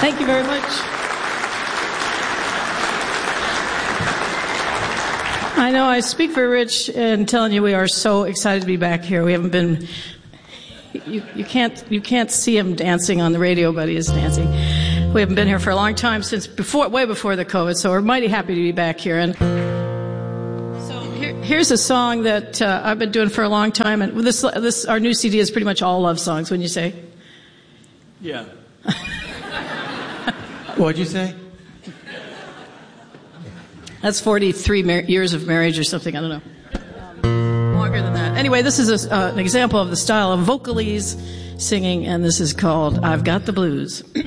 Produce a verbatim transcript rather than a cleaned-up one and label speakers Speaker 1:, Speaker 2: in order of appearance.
Speaker 1: Thank you very much. I know I speak for Rich in telling you we are so excited to be back here. We haven't been, you, you can't you can't see him dancing on the radio, but he is dancing. We haven't been here for a long time, since before, way before the COVID, so we're mighty happy to be back here. And so here, here's a song that uh, I've been doing for a long time, and this this our new C D is pretty much all love songs, wouldn't you say?
Speaker 2: Yeah. What'd you say?
Speaker 1: That's forty-three mar- years of marriage or something, I don't know. Um, longer than that. Anyway, this is a, uh, an example of the style of vocalese singing, and this is called I've Got the Blues.